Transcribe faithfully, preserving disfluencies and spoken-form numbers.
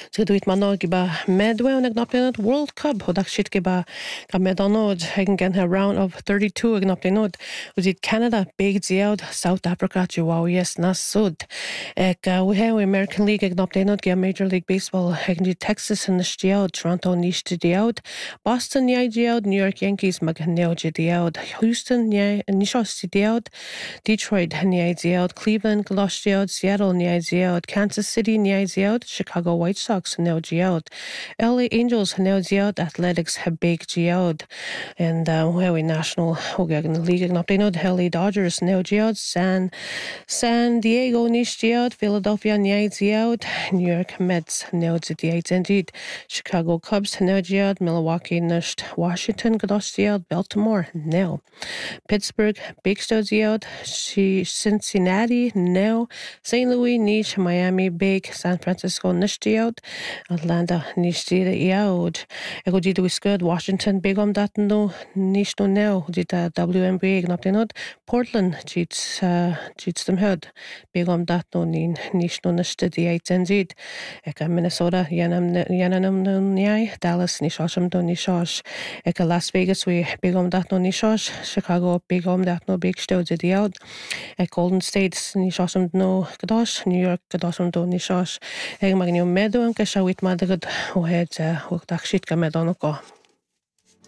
So dúit man ná ba medwein ag napléad World Cup ho shit ge ba ga medonod hegen gen her round of thirty-two ag napléad was it Canada big ziad South Africa wow yes na sud ag uh, we have American League ag napléad ge Major League Baseball hegen di Texas in the stiad Toronto nish to diad Boston nia diad New York Yankees mag neo diad Houston nia nishos diad Detroit nia diad Cleveland Galosh diad Seattle nia diad Kansas City nia diad Chicago White Sox neo diad L A Angels neo diad Athletics have big diad and uh, where we national hogag in the league ag napléad L A Dodgers neo diad San San Diego nish diad Philadelphia nia diad New York Mets neo diad indeed Chicago Cubs neo diad Milwaukee nish Washington Galosh diad Baltimore neo Pittsburgh big diad Cincinnati neo Saint Louis nish Miami big San Francisco nish diad Atlanta nish diad ego di Scud Washington big om dat no nish no neo di W N B A ag napléad Portland cheats uh, cheats them head big om dat no nin nish no nish diad indeed ag Minnesota yanam yanam no niai Dallas nish asham do nishash ag Las Vegas we big om dat no nishash Chicago big om dat no big stod diad ag Golden State nish asham no gadash New York gadasham do nishash ag magnium medo am ka shawit madagad o head o dak shit ka medonoko